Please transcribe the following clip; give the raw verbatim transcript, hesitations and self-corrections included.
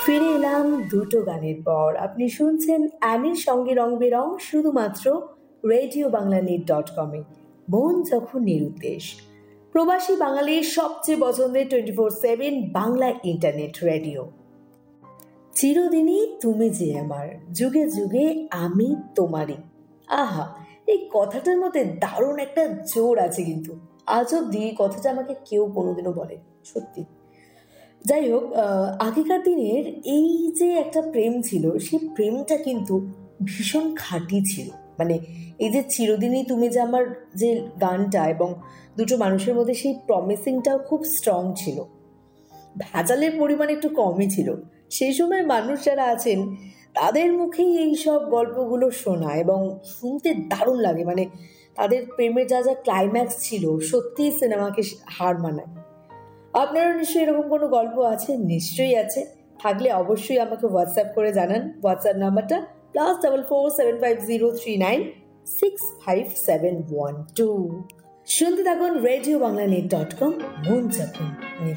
ফিরে এলাম দুটো গানের পর। আপনি শুনছেন অ্যানির সঙ্গে রং বেরং শুধুমাত্র রেডিও বাংলা নেট ডট কমে। মন যখন নিরুদ্দেশ, প্রবাসী বাঙালির সবচেয়ে পছন্দের twenty four seven Bangla internet radio. চিরদিনই তুমি যে আমার, যুগে যুগে আমি তোমারই। আহা, এই কথাটার মধ্যে দারুণ একটা জোর আছে, কিন্তু আজ অব্দি এই কথাটা আমাকে কেউ কোনোদিনও বলে, সত্যি। যাই হোক, আহ, আগেকার দিনের এই যে একটা প্রেম ছিল, সেই প্রেমটা কিন্তু ভীষণ খাঁটি ছিল। মানে এই যে চিরদিনই তুমি যে আমার, যে গানটা এবং দুটো মানুষের মধ্যে সেই প্রমিসিংটাও খুব স্ট্রং ছিল। ভেজালের পরিমাণ একটু কমই ছিল। সেই সময় মানুষ যারা আছেন তাদের মুখেই এই সব গল্পগুলো শোনা এবং শুনতে দারুণ লাগে। মানে তাদের প্রেমের যা যা ক্লাইম্যাক্স ছিল, সত্যিই সিনেমাকে হার মানায়। আপনারও নিশ্চয়ই এরকম কোনো গল্প আছে? নিশ্চয়ই আছে। থাকলে অবশ্যই আমাকে হোয়াটসঅ্যাপ করে জানান। হোয়াটসঅ্যাপ নাম্বারটা plus double four seven five zero three nine six five seven one two. শুনতে থাকুন radio Bangla net dot com. মন যখন